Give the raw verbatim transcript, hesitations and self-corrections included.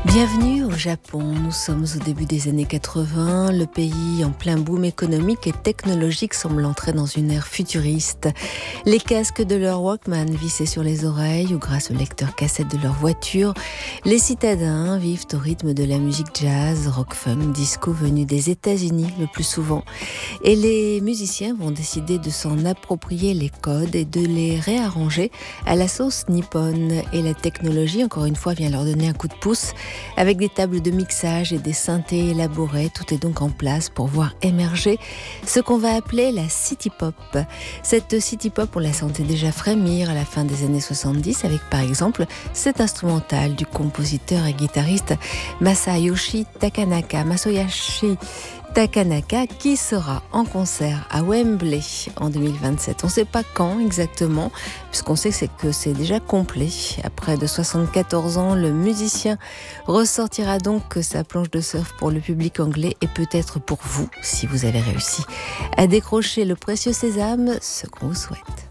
Bienvenue au Japon. Nous sommes au début des années quatre-vingts. Le pays en plein boom économique et technologique semble entrer dans une ère futuriste. Les casques de leur Walkman vissés sur les oreilles ou grâce au lecteur cassette de leur voiture, les citadins vivent au rythme de la musique jazz, rock, funk, disco venue des États-Unis le plus souvent. Et les musiciens vont décider de s'en approprier les codes et de les réarranger à la sauce nippone. Et la technologie, encore une fois, vient leur donner un coup de pouce. Avec des tables de mixage et des synthés élaborés, tout est donc en place pour voir émerger ce qu'on va appeler la city pop. Cette city pop, on la sentait déjà frémir à la fin des années soixante-dix avec par exemple cet instrumental du compositeur et guitariste Masayoshi Takanaka. Masayoshi Takanaka qui sera en concert à Wembley en deux mille vingt-sept. On ne sait pas quand exactement, puisqu'on sait que c'est déjà complet. Après de soixante-quatorze ans, le musicien ressortira donc sa planche de surf pour le public anglais et peut-être pour vous, si vous avez réussi à décrocher le précieux sésame, ce qu'on vous souhaite.